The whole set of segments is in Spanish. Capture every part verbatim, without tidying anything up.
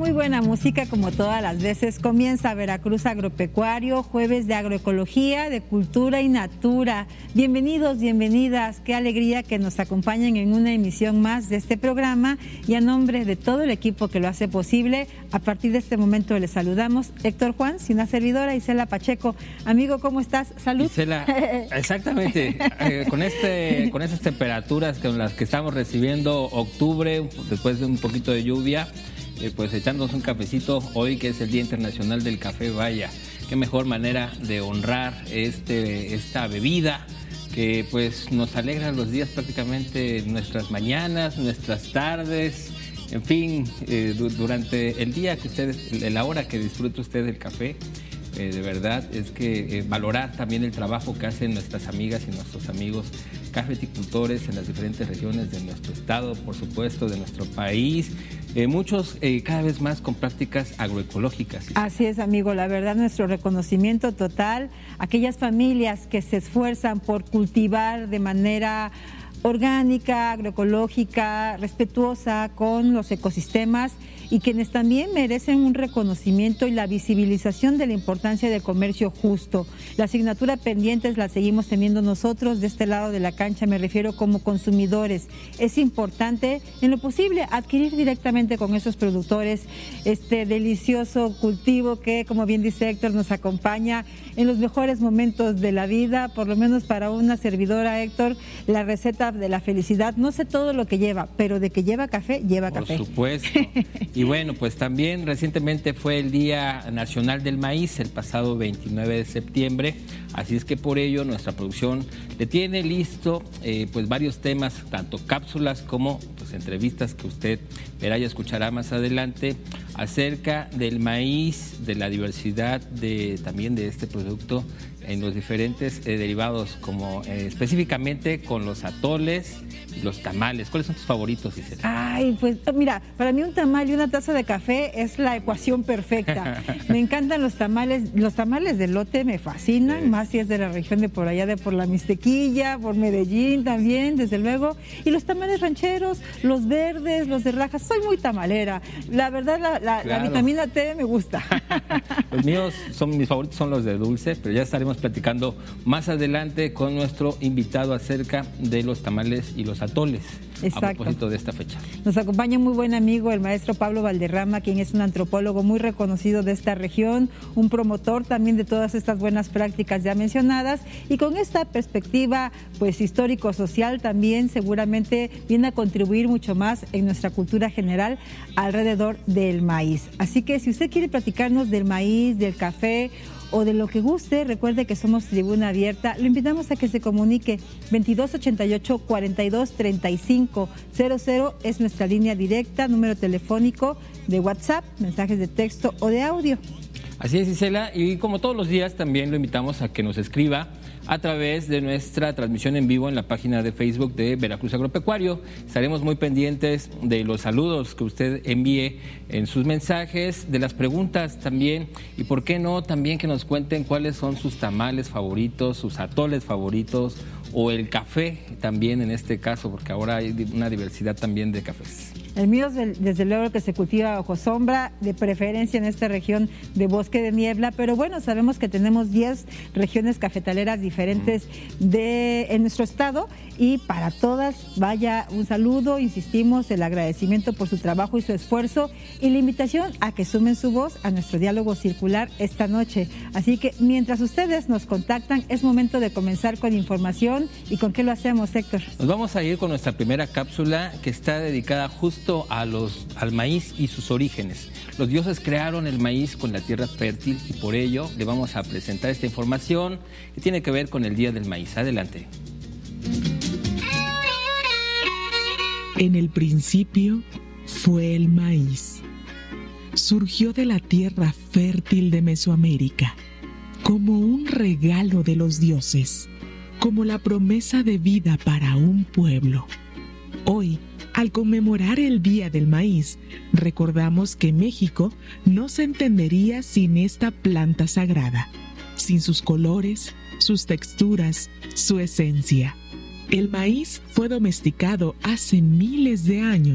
muy buena música como todas las veces. Comienza Veracruz Agropecuario, jueves de agroecología, de cultura y natura. Bienvenidos, bienvenidas, qué alegría que nos acompañen en una emisión más de este programa y a nombre de todo el equipo que lo hace posible, a partir de este momento les saludamos Héctor Juan y una servidora Isela Pacheco. Amigo, ¿cómo estás? Salud. Isela, exactamente, eh, con, este, con estas temperaturas con las que estamos recibiendo octubre, después de un poquito de lluvia, Eh, pues echándonos un cafecito hoy que es el Día Internacional del Café. Vaya, qué mejor manera de honrar este, esta bebida que pues nos alegra los días, prácticamente nuestras mañanas, nuestras tardes, en fin, eh, du- durante el día que ustedes, la hora que disfrute usted del café. Eh, de verdad es que eh, valorar también el trabajo que hacen nuestras amigas y nuestros amigos cafeticultores en las diferentes regiones de nuestro estado, por supuesto, de nuestro país, eh, muchos eh, cada vez más con prácticas agroecológicas. Así es, amigo, la verdad nuestro reconocimiento total a aquellas familias que se esfuerzan por cultivar de manera orgánica, agroecológica, respetuosa con los ecosistemas y quienes también merecen un reconocimiento y la visibilización de la importancia del comercio justo. La asignatura pendientes la seguimos teniendo nosotros de este lado de la cancha, me refiero como consumidores. Es importante, en lo posible, adquirir directamente con esos productores este delicioso cultivo que, como bien dice Héctor, nos acompaña en los mejores momentos de la vida, por lo menos para una servidora, Héctor, la receta de la felicidad. No sé todo lo que lleva, pero de que lleva café, lleva Por café. Por supuesto. Y bueno, pues también recientemente fue el Día Nacional del Maíz, el pasado veintinueve de septiembre, así es que por ello nuestra producción le tiene listo eh, pues varios temas, tanto cápsulas como pues entrevistas que usted verá y escuchará más adelante acerca del maíz, de la diversidad de también de este producto en los diferentes eh, derivados, como eh, específicamente con los atoles y los tamales. ¿Cuáles son tus favoritos, Isela? Ay, pues mira, para mí un tamal y una taza de café es la ecuación perfecta. Me encantan los tamales, los tamales de elote me fascinan, sí. Más si es de la región de por allá, de por la Mixtequilla, por Medellín también, desde luego. Y los tamales rancheros, los verdes, los de rajas, soy muy tamalera. La verdad, la, la, claro. la vitamina T me gusta. Los míos, son mis favoritos son los de dulce, pero ya estaremos platicando más adelante con nuestro invitado acerca de los tamales y los atoles. Exacto. A propósito de esta fecha. Nos acompaña un muy buen amigo, el maestro Pablo Valderrama, quien es un antropólogo muy reconocido de esta región, un promotor también de todas estas buenas prácticas ya mencionadas, y con esta perspectiva pues histórico-social también seguramente viene a contribuir mucho más en nuestra cultura general alrededor del maíz. Así que si usted quiere platicarnos del maíz, del café o de lo que guste, recuerde que somos Tribuna Abierta. Lo invitamos a que se comunique. Veintidós ochenta y ocho, cuarenta y dos, treinta y cinco cero cero es nuestra línea directa, número telefónico de WhatsApp, mensajes de texto o de audio. Así es, Isela, y como todos los días también lo invitamos a que nos escriba a través de nuestra transmisión en vivo en la página de Facebook de Veracruz Agropecuario. Estaremos muy pendientes de los saludos que usted envíe en sus mensajes, de las preguntas también, y por qué no también que nos cuenten cuáles son sus tamales favoritos, sus atoles favoritos, o el café también en este caso, porque ahora hay una diversidad también de cafés. El mío es desde luego que se cultiva bajo sombra, de preferencia en esta región de bosque de niebla, pero bueno, sabemos que tenemos diez regiones cafetaleras diferentes de, en nuestro estado, y para todas vaya un saludo, insistimos, el agradecimiento por su trabajo y su esfuerzo, y la invitación a que sumen su voz a nuestro diálogo circular esta noche. Así que mientras ustedes nos contactan, es momento de comenzar con información. ¿Y con qué lo hacemos, Héctor? Nos vamos a ir con nuestra primera cápsula, que está dedicada justo a los, al maíz y sus orígenes. Los dioses crearon el maíz con la tierra fértil y por ello le vamos a presentar esta información que tiene que ver con el Día del Maíz. Adelante. En el principio fue el maíz. Surgió de la tierra fértil de Mesoamérica como un regalo de los dioses, como la promesa de vida para un pueblo. Hoy, al conmemorar el Día del Maíz, recordamos que México no se entendería sin esta planta sagrada, sin sus colores, sus texturas, su esencia. El maíz fue domesticado hace miles de años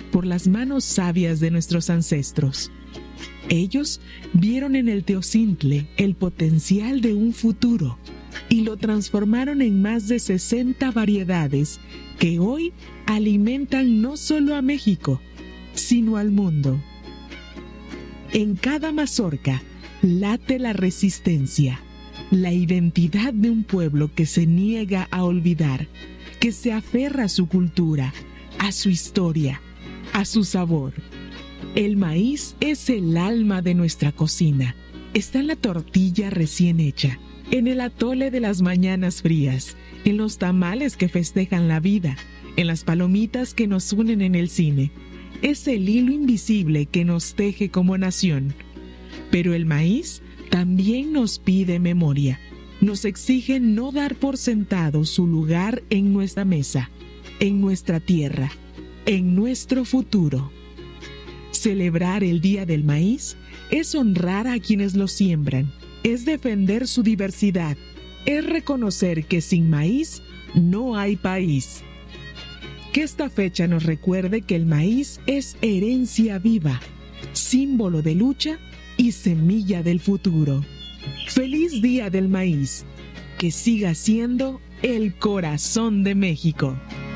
por las manos sabias de nuestros ancestros. Ellos vieron en el teocintle el potencial de un futuro y lo transformaron en más de sesenta variedades que hoy alimentan no solo a México, sino al mundo. En cada mazorca late la resistencia, la identidad de un pueblo que se niega a olvidar, que se aferra a su cultura, a su historia, a su sabor. El maíz es el alma de nuestra cocina. Está en la tortilla recién hecha, en el atole de las mañanas frías, en los tamales que festejan la vida, en las palomitas que nos unen en el cine. Es el hilo invisible que nos teje como nación. Pero el maíz también nos pide memoria. Nos exige no dar por sentado su lugar en nuestra mesa, en nuestra tierra, en nuestro futuro. Celebrar el Día del Maíz es honrar a quienes lo siembran, es defender su diversidad, es reconocer que sin maíz no hay país. Que esta fecha nos recuerde que el maíz es herencia viva, símbolo de lucha y semilla del futuro. ¡Feliz Día del Maíz! Que siga siendo el corazón de México.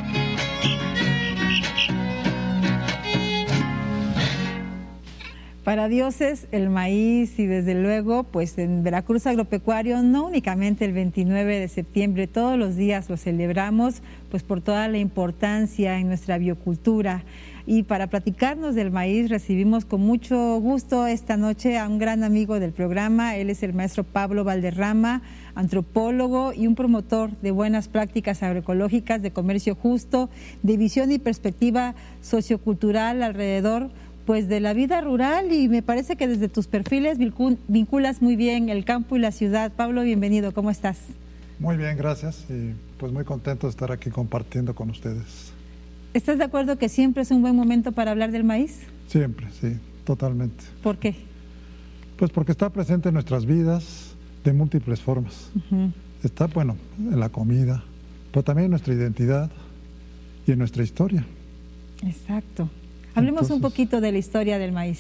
Para dioses, el maíz y desde luego, pues en Veracruz Agropecuario, no únicamente el veintinueve de septiembre, todos los días lo celebramos, pues por toda la importancia en nuestra biocultura. Y para platicarnos del maíz recibimos con mucho gusto esta noche a un gran amigo del programa. Él es el maestro Pablo Valderrama, antropólogo y un promotor de buenas prácticas agroecológicas, de comercio justo, de visión y perspectiva sociocultural alrededor pues de la vida rural, y me parece que desde tus perfiles vinculas muy bien el campo y la ciudad. Pablo, bienvenido, ¿cómo estás? Muy bien, gracias, y pues muy contento de estar aquí compartiendo con ustedes. ¿Estás de acuerdo que siempre es un buen momento para hablar del maíz? Siempre, sí, totalmente. ¿Por qué? Pues porque está presente en nuestras vidas de múltiples formas. Uh-huh. Está, bueno, en la comida, pero también en nuestra identidad y en nuestra historia. Exacto. Hablemos Entonces, un poquito de la historia del maíz.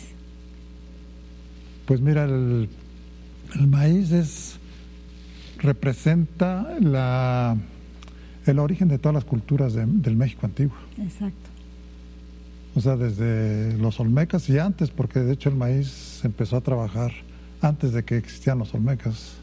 Pues mira, el, el maíz es representa la, el origen de todas las culturas de, del México antiguo. Exacto. O sea, desde los olmecas y antes, porque de hecho el maíz se empezó a trabajar antes de que existían los olmecas.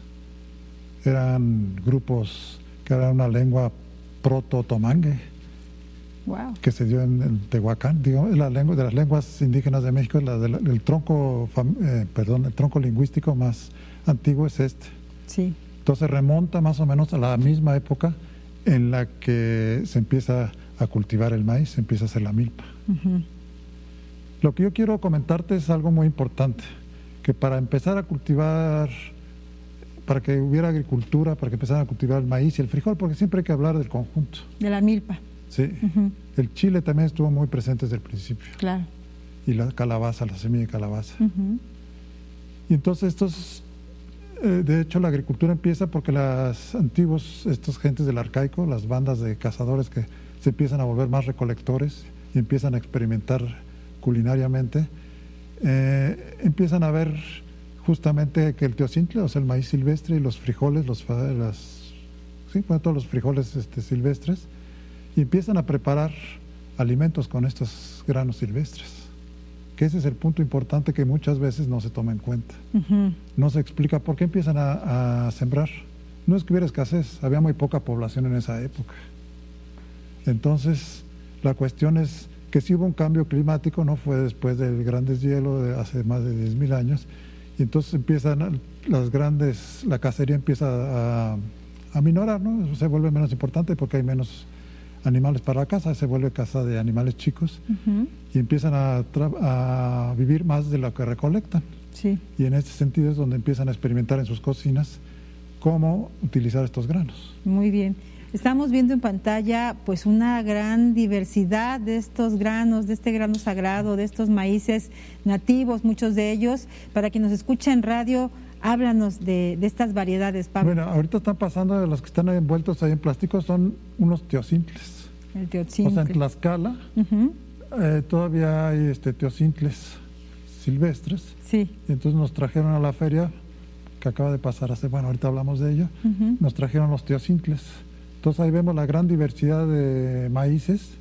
Eran grupos que eran una lengua proto-otomangue. Wow. Que se dio en el Tehuacán, digamos, la lengua de las lenguas indígenas de México, la del el tronco, eh, perdón, el tronco lingüístico más antiguo es este. Sí. Entonces remonta más o menos a la misma época en la que se empieza a cultivar el maíz, se empieza a hacer la milpa. Uh-huh. Lo que yo quiero comentarte es algo muy importante, que para empezar a cultivar, para que hubiera agricultura, para que empezaran a cultivar el maíz y el frijol, porque siempre hay que hablar del conjunto. De la milpa. Sí, uh-huh. El chile también estuvo muy presente desde el principio. Claro. Y la calabaza, la semilla de calabaza. Uh-huh. Y entonces estos, eh, de hecho la agricultura empieza porque los antiguos, estos gentes del arcaico, las bandas de cazadores que se empiezan a volver más recolectores y empiezan a experimentar culinariamente, eh, empiezan a ver justamente que el teocintle, o sea el maíz silvestre y los frijoles, los, las, sí, bueno, todos los frijoles este, silvestres, y empiezan a preparar alimentos con estos granos silvestres, que ese es el punto importante que muchas veces no se toma en cuenta. Uh-huh. No se explica por qué empiezan a, a sembrar. No es que hubiera escasez, había muy poca población en esa época. Entonces, la cuestión es que sí hubo un cambio climático, no fue después del gran deshielo de hace más de diez mil años, y entonces empiezan las grandes, la cacería empieza a, a minorar, ¿no? Se vuelve menos importante porque hay menos animales para la caza, se vuelve caza de animales chicos. Uh-huh. Y empiezan a, a vivir más de lo que recolectan. Sí. Y en este sentido es donde empiezan a experimentar en sus cocinas cómo utilizar estos granos. Muy bien. Estamos viendo en pantalla pues una gran diversidad de estos granos, de este grano sagrado, de estos maíces nativos, muchos de ellos. Para quien nos escucha en radio, háblanos de, de estas variedades, Pablo. Bueno, ahorita están pasando, los que están envueltos ahí en plástico son unos teocintles. El teocintle. O sea, en Tlaxcala, uh-huh. eh, todavía hay este, teocintles silvestres. Sí. Y entonces nos trajeron a la feria, que acaba de pasar hace, bueno, ahorita hablamos de ello, uh-huh. Nos trajeron los teocintles. Entonces ahí vemos la gran diversidad de maíces.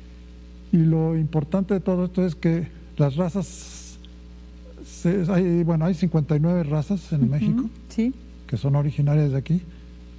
Y lo importante de todo esto es que las razas, se, hay, bueno, hay cincuenta y nueve razas en uh-huh. México, sí. que son originarias de aquí.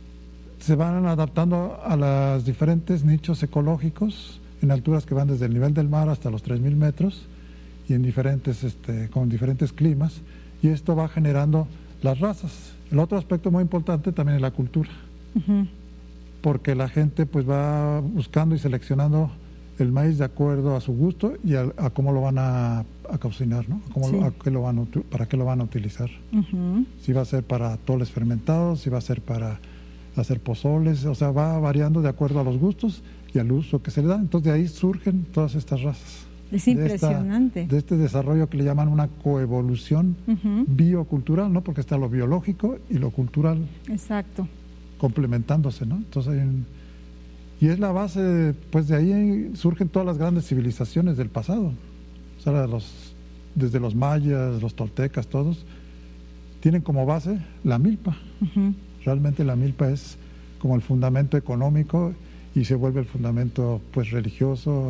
Se van adaptando a los diferentes nichos ecológicos en alturas que van desde el nivel del mar hasta los tres mil metros y en diferentes, este, con diferentes climas, y esto va generando las razas. El otro aspecto muy importante también es la cultura, uh-huh. porque la gente pues va buscando y seleccionando el maíz de acuerdo a su gusto y a, a cómo lo van a, a cocinar, ¿no? Cómo sí. lo, a qué lo van a, para qué lo van a utilizar. Uh-huh. Si va a ser para atoles fermentados, si va a ser para hacer pozoles, o sea, va variando de acuerdo a los gustos y al uso que se le da. Entonces de ahí surgen todas estas razas. Es impresionante. De, esta, de este desarrollo que le llaman una coevolución uh-huh. biocultural, ¿no? Porque está lo biológico y lo cultural. Exacto. Complementándose, ¿no? Entonces hay un, y es la base, pues de ahí surgen todas las grandes civilizaciones del pasado. O sea, los, desde los mayas, los toltecas, todos, tienen como base la milpa. Uh-huh. Realmente la milpa es como el fundamento económico y se vuelve el fundamento pues religioso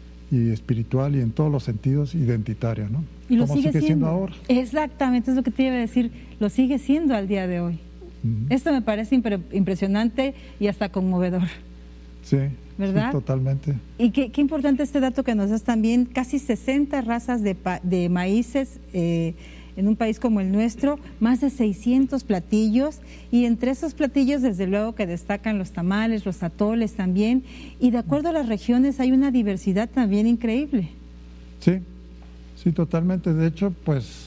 y espiritual y en todos los sentidos identitario, ¿no? Y lo como sigue, sigue siendo siendo ahora. Exactamente, es lo que te iba a decir, lo sigue siendo al día de hoy. Uh-huh. Esto me parece impre- impresionante y hasta conmovedor. Sí, ¿verdad? Sí, totalmente. Y qué, qué importante este dato que nos das también, casi sesenta razas de, pa- de maíces eh, en un país como el nuestro, más de seiscientos platillos, y entre esos platillos desde luego que destacan los tamales, los atoles también, y de acuerdo a las regiones hay una diversidad también increíble. Sí, sí, totalmente. De hecho, pues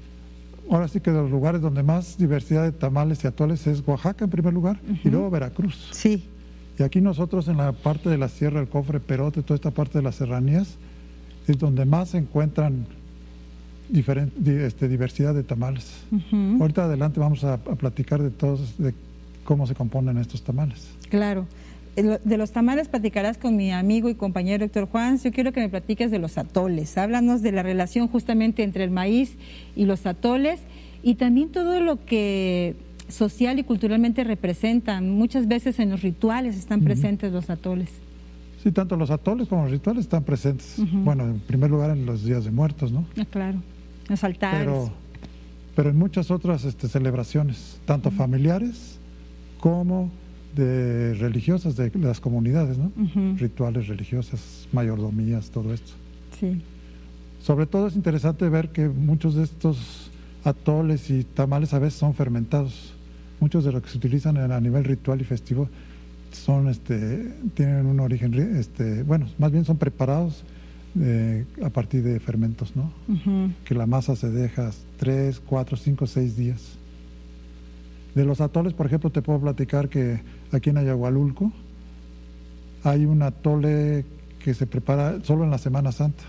ahora sí que de los lugares donde más diversidad de tamales y atoles es Oaxaca en primer lugar, uh-huh. y luego Veracruz. Sí. Y aquí nosotros en la parte de la Sierra, el Cofre, Perote, toda esta parte de las serranías, es donde más se encuentran diferente, este, diversidad de tamales. Uh-huh. Ahorita adelante vamos a, a platicar de todos, de cómo se componen estos tamales. Claro. De los tamales platicarás con mi amigo y compañero Héctor Juan. Yo quiero que me platiques de los atoles. Háblanos de la relación justamente entre el maíz y los atoles y también todo lo que social y culturalmente representan. Muchas veces en los rituales están uh-huh. presentes los atoles. Sí, tanto los atoles como los rituales están presentes. Uh-huh. Bueno, en primer lugar en los días de muertos, ¿no? Ah, claro. Los altares. Pero, pero en muchas otras este, celebraciones, tanto uh-huh. familiares como de religiosas de las comunidades, ¿no? Uh-huh. Rituales religiosas, mayordomías, todo esto. Sí. Sobre todo es interesante ver que muchos de estos atoles y tamales a veces son fermentados. Muchos de los que se utilizan a nivel ritual y festivo son, este, tienen un origen, este, bueno, más bien son preparados eh, a partir de fermentos, ¿no? Uh-huh. Que la masa se deja tres, cuatro, cinco, seis días. De los atoles, por ejemplo, te puedo platicar que aquí en Ayahualulco hay un atole que se prepara solo en la Semana Santa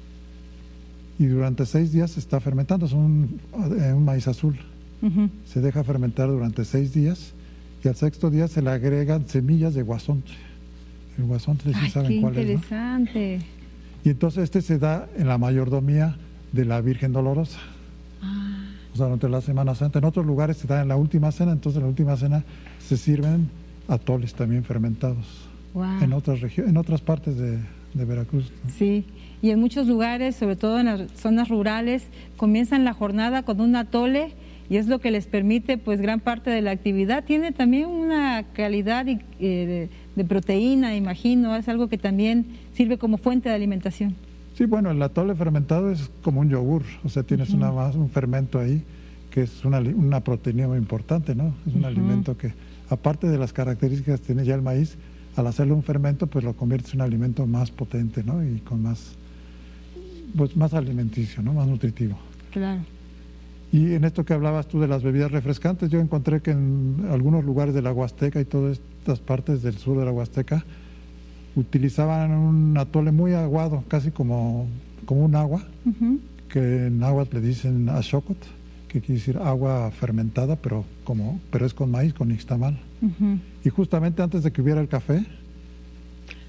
y durante seis días se está fermentando. Es un, un maíz azul. Uh-huh. Se deja fermentar durante seis días y al sexto día se le agregan semillas de guasontle. El guasontle, sí saben cuál es, ¿no? Qué interesante. Y entonces este se da en la mayordomía de la Virgen Dolorosa. Ah. O sea, durante la Semana Santa. En otros lugares se da en la última cena, entonces en la última cena se sirven atoles también fermentados. Wow. En otras regiones, en otras partes de, de Veracruz, ¿no? Sí, y en muchos lugares, sobre todo en las zonas rurales, comienzan la jornada con un atole y es lo que les permite pues gran parte de la actividad. Tiene también una calidad y, eh, de, de proteína, imagino, es algo que también sirve como fuente de alimentación. Sí, bueno, el atole fermentado es como un yogur, o sea, tienes uh-huh. una, un fermento ahí que es una, una proteína muy importante, ¿no? Es un uh-huh. alimento que, aparte de las características que tiene ya el maíz, al hacerle un fermento, pues lo conviertes en un alimento más potente, ¿no? Y con más, pues más alimenticio, ¿no? Más nutritivo. Claro. Y en esto que hablabas tú de las bebidas refrescantes, yo encontré que en algunos lugares de la Huasteca y todas estas partes del sur de la Huasteca utilizaban un atole muy aguado, casi como, como un agua, uh-huh. que en aguas le dicen axocot, que quiere decir agua fermentada, pero como pero es con maíz, con nixtamal. Uh-huh. Y justamente antes de que hubiera el café,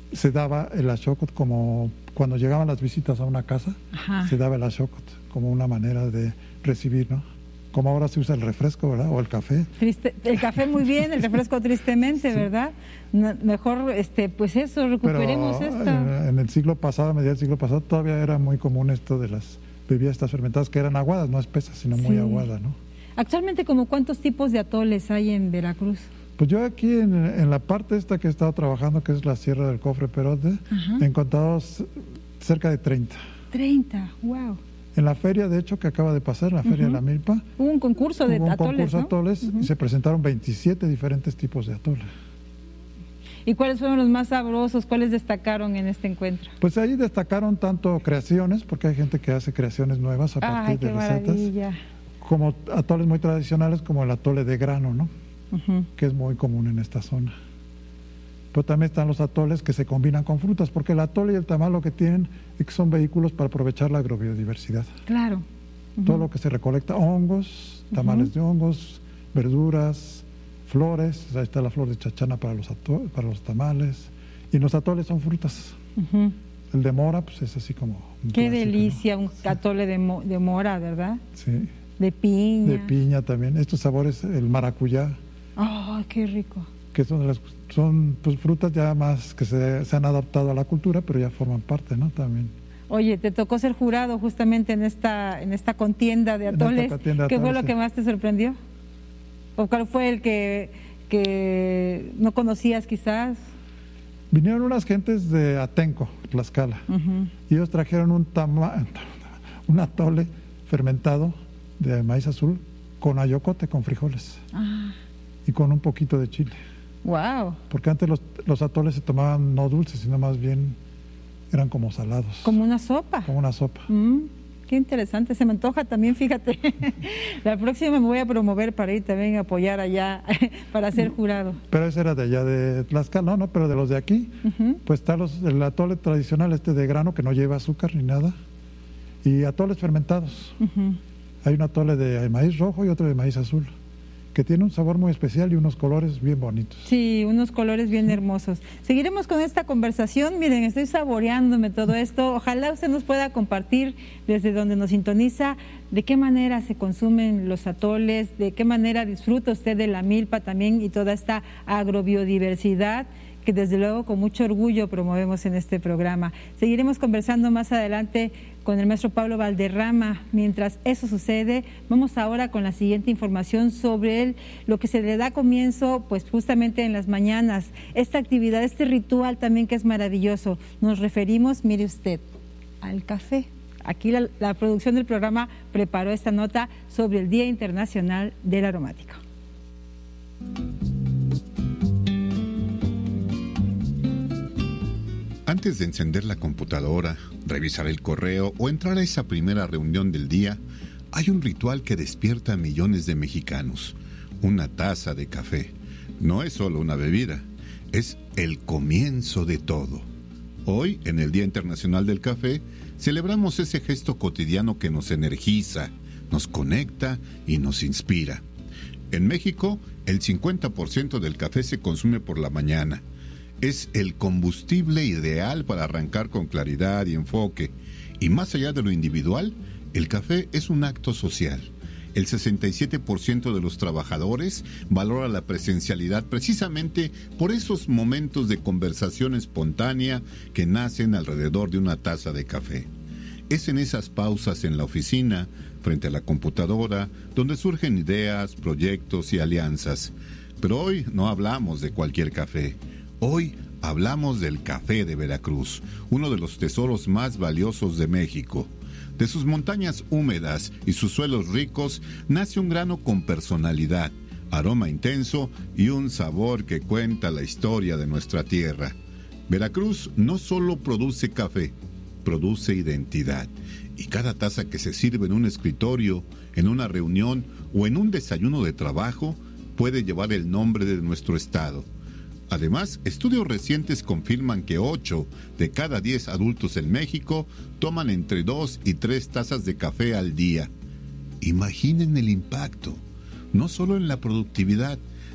se daba el ashokot como cuando llegaban las visitas a una casa, Ajá. se daba el ashokot como una manera de recibir, ¿no? Como ahora se usa el refresco, ¿verdad? O el café. Triste, el café muy bien, el refresco tristemente, sí. ¿verdad? No, mejor, este, pues eso, recuperemos Pero esto. En, en el siglo pasado, a mediados del siglo pasado, todavía era muy común esto de las bebidas estas fermentadas que eran aguadas, no espesas, sino muy sí. aguadas, ¿no? Actualmente, ¿como cuántos tipos de atoles hay en Veracruz? Pues yo aquí en, en la parte esta que he estado trabajando, que es la Sierra del Cofre Perote, he encontrado cerca de treinta. treinta, wow. En la feria, de hecho, que acaba de pasar, la feria uh-huh. de la Milpa, hubo un concurso de hubo un atoles, concurso ¿no? de atoles uh-huh. y se presentaron veintisiete diferentes tipos de atoles. ¿Y cuáles fueron los más sabrosos? ¿Cuáles destacaron en este encuentro? Pues ahí destacaron tanto creaciones, porque hay gente que hace creaciones nuevas a partir Ay, de qué recetas, maravilla. como atoles muy tradicionales, como el atole de grano, ¿no? Uh-huh. Que es muy común en esta zona. Pero también están los atoles que se combinan con frutas, porque el atole y el tamal lo que tienen es que son vehículos para aprovechar la agrobiodiversidad. Claro. Uh-huh. Todo lo que se recolecta, hongos, tamales uh-huh. de hongos, verduras, flores, ahí está la flor de chachana para los, ato- para los tamales, y los atoles son frutas. Uh-huh. El de mora, pues es así como... Qué clásico, delicia, ¿no? un atole de, mo- de mora, ¿verdad? Sí. De piña. De piña también. Estos sabores, el maracuyá. ¡Oh, qué rico! Que son, las, son pues, frutas ya más que se, se han adaptado a la cultura, pero ya forman parte, ¿no? También. Oye, te tocó ser jurado justamente en esta en esta contienda de atoles. Contienda de ¿Qué atoles, fue lo sí. que más te sorprendió? ¿O cuál fue el que, que no conocías quizás? Vinieron unas gentes de Atenco, Tlaxcala, Uh-huh. y ellos trajeron un, tama, un atole fermentado de maíz azul con ayocote, con frijoles, Ah, y con un poquito de chile. wow. Porque antes los, los atoles se tomaban no dulces, sino más bien eran como salados. Como una sopa. Como una sopa. Mm, qué interesante, se me antoja también, fíjate. La próxima me voy a promover para ir también a apoyar allá, para ser jurado. Pero ese era de allá de Tlaxcala, no, no, pero de los de aquí, Uh-huh. pues está los, el atole tradicional este de grano que no lleva azúcar ni nada, y atoles fermentados. Uh-huh. Hay un atole de maíz rojo y otro de maíz azul, que tiene un sabor muy especial y unos colores bien bonitos. Sí, unos colores bien hermosos. Seguiremos con esta conversación. Miren, estoy saboreándome todo esto. Ojalá usted nos pueda compartir desde donde nos sintoniza de qué manera se consumen los atoles, de qué manera disfruta usted de la milpa también y toda esta agrobiodiversidad que desde luego con mucho orgullo promovemos en este programa. Seguiremos conversando más adelante con el maestro Pablo Valderrama. Mientras eso sucede, vamos ahora con la siguiente información sobre él, lo que se le da comienzo pues justamente en las mañanas. Esta actividad, este ritual también que es maravilloso. Nos referimos, mire usted, al café. Aquí la, la producción del programa preparó esta nota sobre el Día Internacional del Aromático. Antes de encender la computadora, revisar el correo o entrar a esa primera reunión del día, hay un ritual que despierta a millones de mexicanos. Una taza de café. No es solo una bebida, es el comienzo de todo. Hoy, en el Día Internacional del Café, celebramos ese gesto cotidiano que nos energiza, nos conecta y nos inspira. En México, el cincuenta por ciento del café se consume por la mañana. Es el combustible ideal para arrancar con claridad y enfoque. Y más allá de lo individual, el café es un acto social. El sesenta y siete por ciento de los trabajadores valora la presencialidad precisamente por esos momentos de conversación espontánea que nacen alrededor de una taza de café. Es en esas pausas en la oficina, frente a la computadora, donde surgen ideas, proyectos y alianzas. Pero hoy no hablamos de cualquier café. Hoy hablamos del café de Veracruz, uno de los tesoros más valiosos de México. De sus montañas húmedas y sus suelos ricos nace un grano con personalidad, aroma intenso y un sabor que cuenta la historia de nuestra tierra. Veracruz no solo produce café, produce identidad. Y cada taza que se sirve en un escritorio, en una reunión o en un desayuno de trabajo puede llevar el nombre de nuestro estado. Además, estudios recientes confirman que ocho de cada diez adultos en México toman entre dos y tres tazas de café al día. Imaginen el impacto, no solo en la productividad,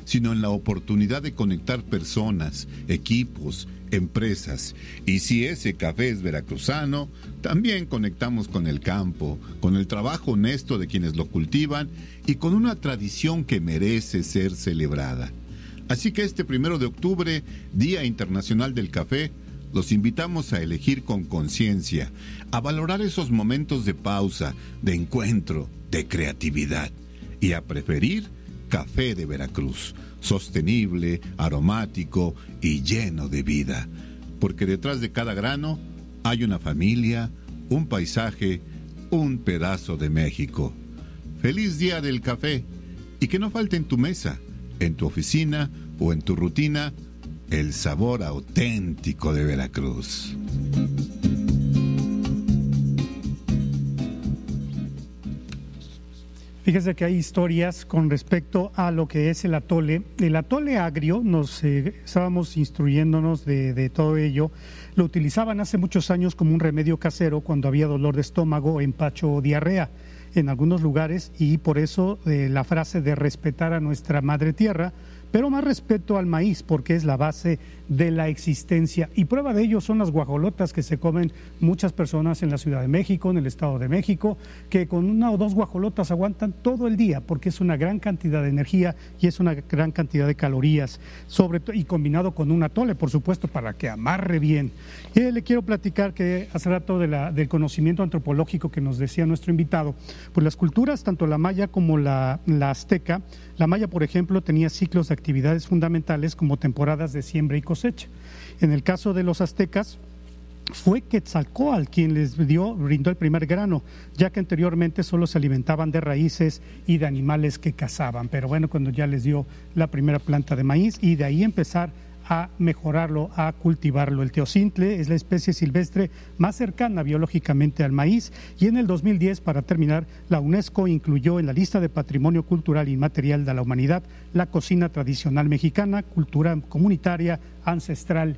sino en la oportunidad de conectar personas, equipos, empresas. Y si ese café es veracruzano, también conectamos con el campo, con el trabajo honesto de quienes lo cultivan y con una tradición que merece ser celebrada. Así que este primero de octubre, Día Internacional del Café, los invitamos a elegir con conciencia, a valorar esos momentos de pausa, de encuentro, de creatividad y a preferir café de Veracruz, sostenible, aromático y lleno de vida, porque detrás de cada grano hay una familia, un paisaje, un pedazo de México. ¡Feliz Día del Café! Y que no falte en tu mesa, en tu oficina o en tu rutina, el sabor auténtico de Veracruz. Fíjese que hay historias con respecto a lo que es el atole. El atole agrio, nos eh, estábamos instruyéndonos de, de todo ello. Lo utilizaban hace muchos años como un remedio casero cuando había dolor de estómago, empacho o diarrea en algunos lugares, y por eso eh, la frase de respetar a nuestra madre tierra, pero más respeto al maíz porque es la base de la existencia. Y prueba de ello son las guajolotas que se comen muchas personas en la Ciudad de México, en el Estado de México, que con una o dos guajolotas aguantan todo el día porque es una gran cantidad de energía y es una gran cantidad de calorías, sobre todo, y combinado con un atole, por supuesto, para que amarre bien. Y le quiero platicar que hace rato de la, del conocimiento antropológico que nos decía nuestro invitado, pues las culturas, tanto la maya como la, la azteca, la maya, por ejemplo, tenía ciclos de actividades fundamentales como temporadas de siembra y cosecha. En el caso de los aztecas, fue Quetzalcóatl quien les dio, brindó el primer grano, ya que anteriormente solo se alimentaban de raíces y de animales que cazaban. Pero bueno, cuando ya les dio la primera planta de maíz y de ahí empezar a mejorarlo, a cultivarlo. El teocintle es la especie silvestre más cercana biológicamente al maíz y en el dos mil diez, para terminar, la UNESCO incluyó en la lista de Patrimonio Cultural Inmaterial de la Humanidad la cocina tradicional mexicana, cultura comunitaria, ancestral